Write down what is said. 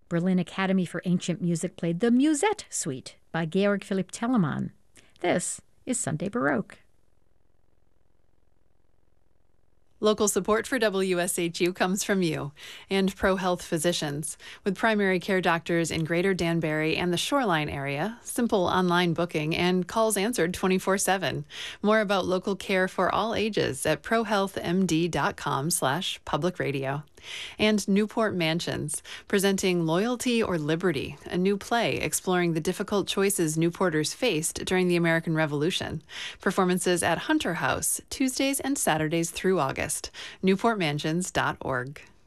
Berlin Academy for Ancient Music played the Musette Suite by Georg Philipp Telemann. This is Sunday Baroque. Local support for WSHU comes from you and ProHealth Physicians. With primary care doctors in Greater Danbury and the Shoreline area, simple online booking, and calls answered 24/7. More about local care for all ages at prohealthmd.com/public radio. And Newport Mansions, presenting Loyalty or Liberty, a new play exploring the difficult choices Newporters faced during the American Revolution. Performances at Hunter House, Tuesdays and Saturdays through August. NewportMansions.org.